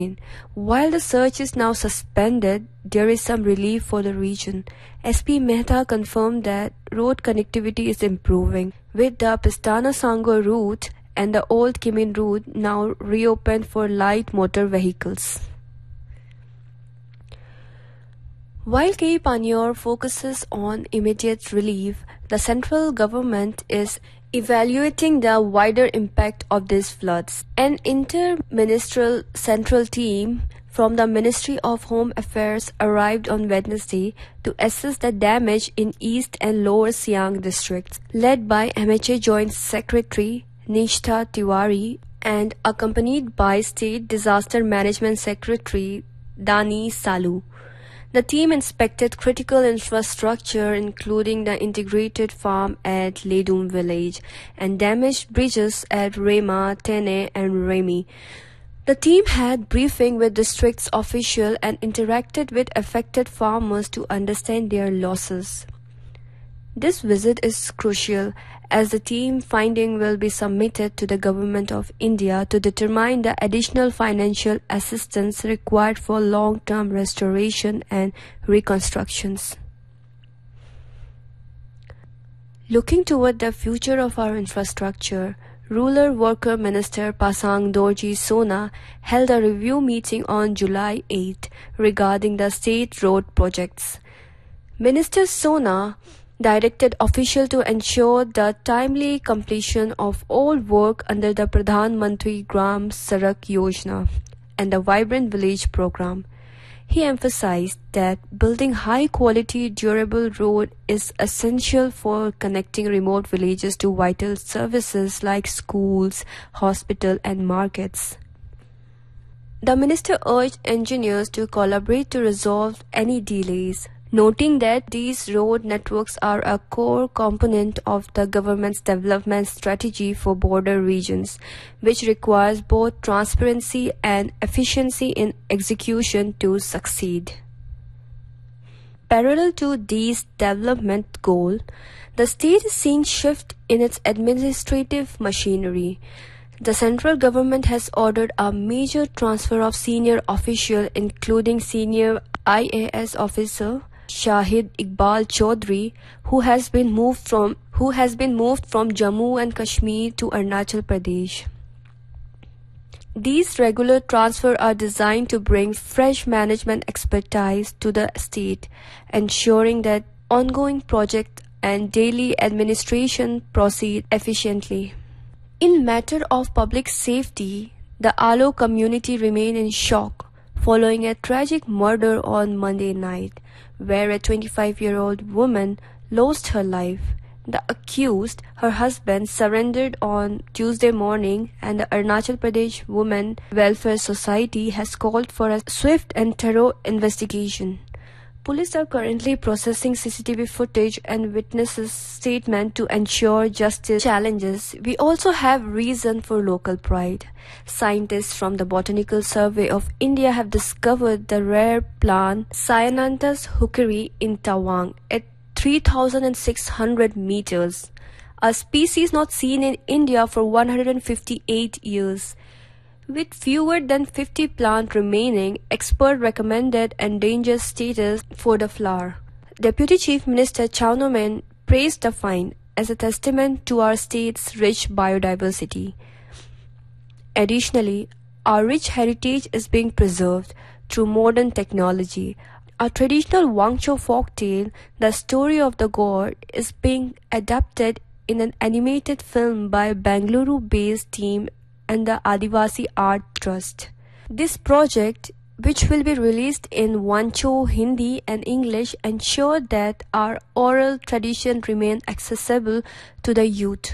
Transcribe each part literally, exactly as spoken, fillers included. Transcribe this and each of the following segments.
While the search is now suspended, there is some relief for the region. S P Mehta confirmed that road connectivity is improving, with the Pistana-Sangor route and the Old Kimin route now reopened for light motor vehicles. While K. Panior focuses on immediate relief, the central government is evaluating the wider impact of these floods. An inter-ministerial central team from the Ministry of Home Affairs arrived on Wednesday to assess the damage in East and Lower Siang districts, led by M H A Joint Secretary Nishtha Tiwari and accompanied by State Disaster Management Secretary Dani Salu. The team inspected critical infrastructure including the integrated farm at Ledum village and damaged bridges at Rema, Tene and Remi. The team had briefing with district's officials and interacted with affected farmers to understand their losses. This visit is crucial as the team finding will be submitted to the Government of India to determine the additional financial assistance required for long-term restoration and reconstructions. Looking toward the future of our infrastructure, Rural Worker Minister Pasang Dorji Sona held a review meeting on July eighth regarding the state road projects. Minister Sona directed officials to ensure the timely completion of all work under the Pradhan Mantri Gram Sadak Yojana and the Vibrant Village program. He emphasized that building high-quality, durable road is essential for connecting remote villages to vital services like schools, hospitals, and markets. The minister urged engineers to collaborate to resolve any delays, noting that these road networks are a core component of the government's development strategy for border regions, which requires both transparency and efficiency in execution to succeed. Parallel to these development goals, the state is seeing shift in its administrative machinery. The central government has ordered a major transfer of senior officials, including senior I A S officer Shahid Iqbal Chaudhry, who has been moved from who has been moved from Jammu and Kashmir to Arunachal Pradesh. These regular transfers are designed to bring fresh management expertise to the state, ensuring that ongoing projects and daily administration proceed efficiently. In matter of public safety, the Alo community remain in shock following a tragic murder on Monday night, where a twenty-five-year-old woman lost her life. The accused, her husband, surrendered on Tuesday morning, and the Arunachal Pradesh Women Welfare Society has called for a swift and thorough investigation. Police are currently processing C C T V footage and witnesses' statements to ensure justice challenges. We also have reason for local pride. Scientists from the Botanical Survey of India have discovered the rare plant Cyananthus hookeri in Tawang at three thousand six hundred meters, a species not seen in India for one hundred fifty-eight years. With fewer than fifty plants remaining, experts recommended endangered status for the flower. Deputy Chief Minister Chaunomen praised the find as a testament to our state's rich biodiversity. Additionally, our rich heritage is being preserved through modern technology. A traditional Wangcho folktale, The Story of the God, is being adapted in an animated film by a Bangalore-based team and the Adivasi Art Trust. This project, which will be released in Wancho, Hindi and English, ensure that our oral tradition remains accessible to the youth.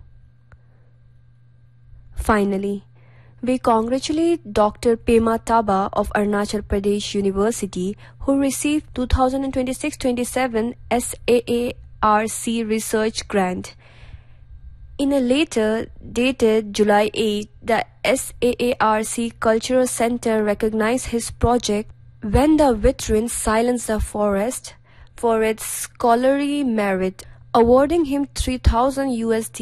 Finally, we congratulate Doctor Pema Taba of Arunachal Pradesh University, who received two thousand twenty-six twenty-seven S A A R C Research Grant. In a letter dated July eighth, the S A A R C Cultural Center recognized his project When the Veterans Silence the Forest for its scholarly merit, awarding him three thousand U S D